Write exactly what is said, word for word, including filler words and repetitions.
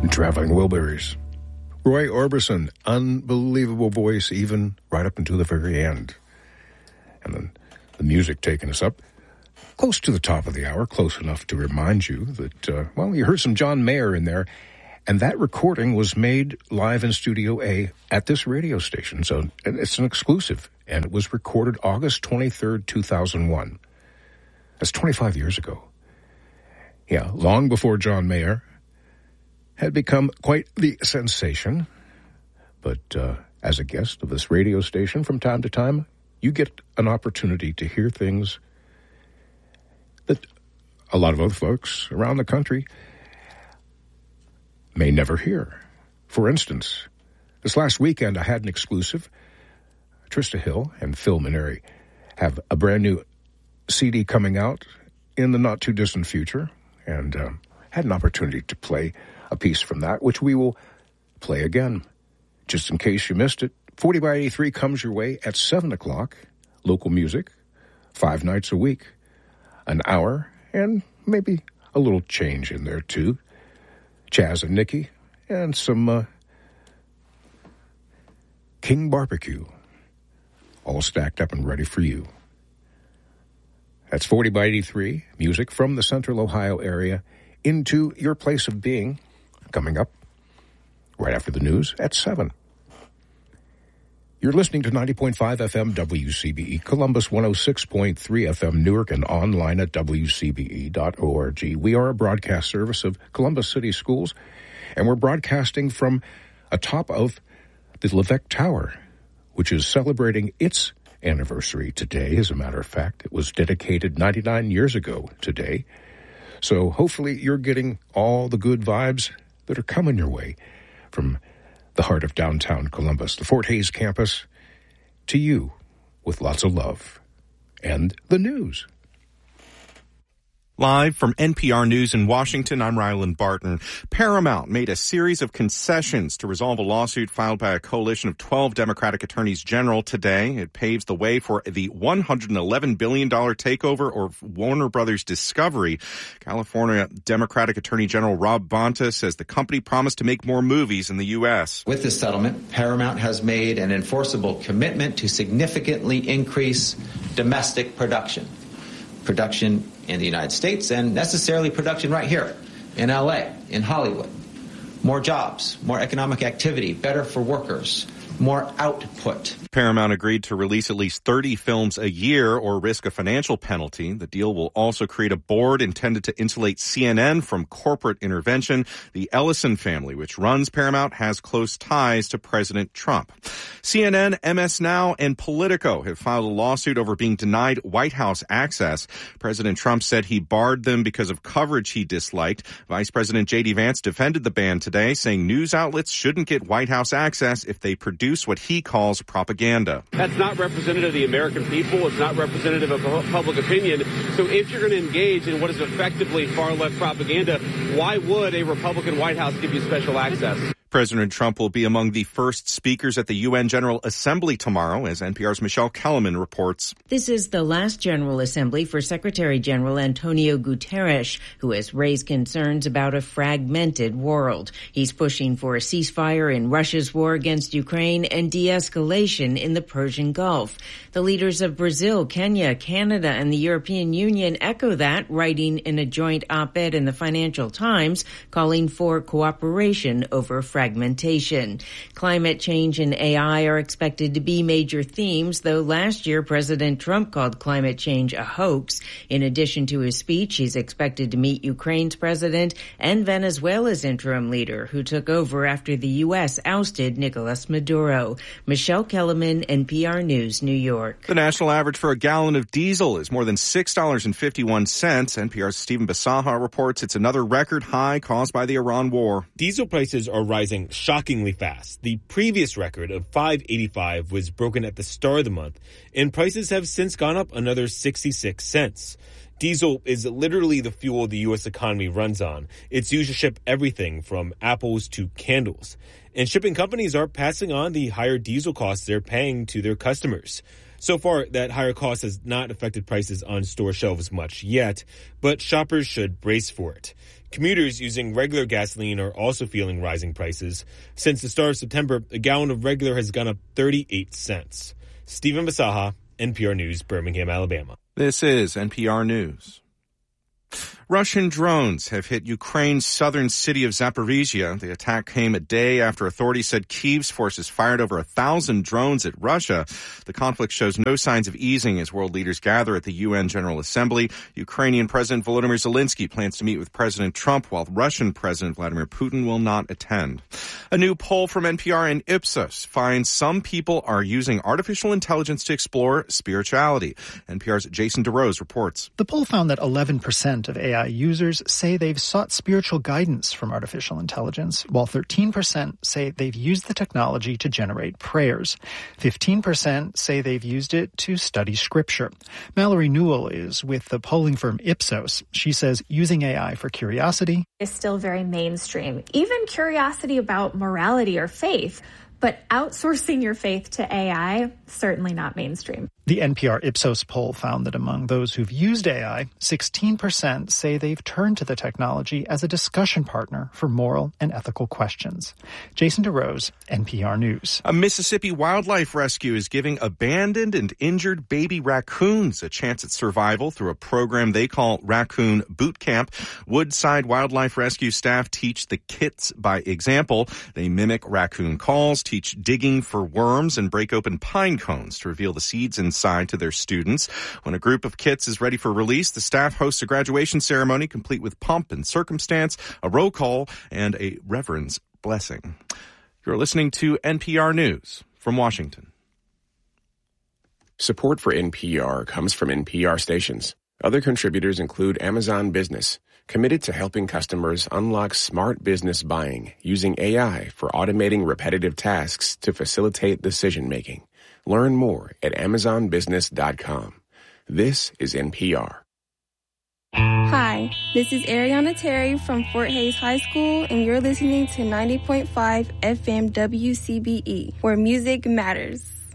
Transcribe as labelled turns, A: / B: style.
A: Traveling Wilburys. Roy Orbison, unbelievable voice, even right up until the very end. And then the music taking us up close to the top of the hour, close enough to remind you that, uh, well, you heard some John Mayer in there, and that recording was made live in Studio A at this radio station, so it's an exclusive, and it was recorded August twenty-third, two thousand one. That's twenty-five years ago. Yeah, long before John Mayer had become quite the sensation, but uh, as a guest of this radio station from time to time, you get an opportunity to hear things that a lot of other folks around the country may never hear. For instance, this last weekend I had an exclusive. Trista Hill and Phil Maneri have a brand new C D coming out in the not-too-distant future, and um, had an opportunity to play a piece from that, which we will play again. Just in case you missed it, forty by eighty-three comes your way at seven o'clock. Local music, five nights a week, an hour, and maybe a little change in there, too. Chaz and Nikki, and some uh, King Barbecue, all stacked up and ready for you. That's forty by eighty-three, music from the Central Ohio area into your place of being, coming up right after the news at seven. You're listening to ninety point five F M W C B E, Columbus one oh six point three F M Newark, and online at w c b e dot org. We are a broadcast service of Columbus City Schools, and we're broadcasting from atop of the Levesque Tower, which is celebrating its anniversary today. As a matter of fact, it was dedicated ninety-nine years ago today. So hopefully you're getting all the good vibes that are coming your way from the heart of downtown Columbus, the Fort Hays campus, to you with lots of love and the news.
B: Live from N P R News in Washington, I'm Ryland Barton. Paramount made a series of concessions to resolve a lawsuit filed by a coalition of twelve Democratic attorneys general today. It paves the way for the one hundred eleven billion dollars takeover of Warner Brothers Discovery. California Democratic Attorney General Rob Bonta says the company promised to make more movies in the U S.
C: With this settlement, Paramount has made an enforceable commitment to significantly increase domestic production. Production in the United States and necessarily production right here in L A, in Hollywood. More jobs, more economic activity, better for workers, more output.
B: Paramount agreed to release at least thirty films a year or risk a financial penalty. The deal will also create a board intended to insulate C N N from corporate intervention. The Ellison family, which runs Paramount, has close ties to President Trump. C N N, M S Now, and Politico have filed a lawsuit over being denied White House access. President Trump said he barred them because of coverage he disliked. Vice President J D Vance defended the ban today, saying news outlets shouldn't get White House access if they produce what he calls propaganda.
D: That's not representative of the American people. It's not representative of public opinion. So if you're going to engage in what is effectively far-left propaganda, why would a Republican White House give you special access?
B: President Trump will be among the first speakers at the U N General Assembly tomorrow, as N P R's Michelle Kellerman reports.
E: This is the last General Assembly for Secretary General Antonio Guterres, who has raised concerns about a fragmented world. He's pushing for a ceasefire in Russia's war against Ukraine and de-escalation in the Persian Gulf. The leaders of Brazil, Kenya, Canada, and the European Union echo that, writing in a joint op-ed in the Financial Times, calling for cooperation over fragmentation. Fragmentation. Climate change and A I are expected to be major themes, though last year President Trump called climate change a hoax. In addition to his speech, he's expected to meet Ukraine's president and Venezuela's interim leader, who took over after the U S ousted Nicolas Maduro. Michelle Kellerman, N P R News, New York.
B: The national average for a gallon of diesel is more than six dollars and fifty-one cents. N P R's Stephen Basaha reports it's another record high caused by the Iran war.
F: Diesel prices are rising shockingly fast. The previous record of five eighty-five was broken at the start of the month, and prices have since gone up another sixty-six cents. Diesel is literally the fuel the U S economy runs on. It's used to ship everything from apples to candles. And shipping companies are passing on the higher diesel costs they're paying to their customers. So far, that higher cost has not affected prices on store shelves much yet, but shoppers should brace for it. Commuters using regular gasoline are also feeling rising prices. Since the start of September, a gallon of regular has gone up thirty-eight cents. Stephen Basaha, N P R News, Birmingham, Alabama.
B: This is N P R News. Russian drones have hit Ukraine's southern city of Zaporizhia. The attack came a day after authorities said Kyiv's forces fired over a thousand drones at Russia. The conflict shows no signs of easing as world leaders gather at the U N General Assembly. Ukrainian President Volodymyr Zelensky plans to meet with President Trump, while Russian President Vladimir Putin will not attend. A new poll from N P R and Ipsos finds some people are using artificial intelligence to explore spirituality. N P R's Jason DeRose reports.
G: The poll found that eleven percent of A I users say they've sought spiritual guidance from artificial intelligence, while thirteen percent say they've used the technology to generate prayers. fifteen percent say they've used it to study scripture. Mallory Newell is with the polling firm Ipsos. She says using A I for curiosity
H: is still very mainstream. Even curiosity about morality or faith. But outsourcing your faith to A I, certainly not mainstream.
G: The N P R Ipsos poll found that among those who've used A I, sixteen percent say they've turned to the technology as a discussion partner for moral and ethical questions. Jason DeRose, N P R News.
B: A Mississippi wildlife rescue is giving abandoned and injured baby raccoons a chance at survival through a program they call Raccoon Boot Camp. Woodside Wildlife Rescue staff teach the kits by example. They mimic raccoon calls, teach digging for worms, and break open pine cones to reveal the seeds inside to their students. When a group of kits is ready for release, the staff hosts a graduation ceremony complete with pomp and circumstance, a roll call, and a reverend's blessing. You're listening to N P R News from Washington.
I: Support for N P R comes from N P R stations. Other contributors include Amazon Business, committed to helping customers unlock smart business buying using A I for automating repetitive tasks to facilitate decision-making. Learn more at amazon business dot com. This is N P R.
J: Hi, this is Ariana Terry from Fort Hays High School, and you're listening to ninety point five F M W C B E, where music matters.